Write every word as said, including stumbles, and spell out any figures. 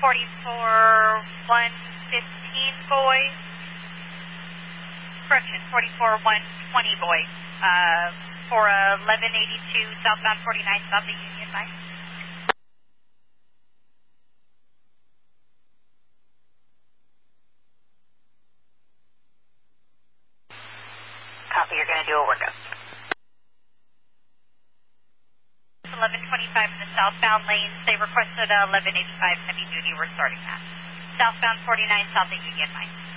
forty-four one fifteen boys. Correction, forty-four one twenty boys. Uh, for eleven eighty-two southbound forty-nine south of Union Mine. Copy, you're going to do a workup. eleven twenty-five in the southbound lanes. They requested uh, eleven eighty-five heavy duty. We're starting that. Southbound forty-nine south of Union Mine.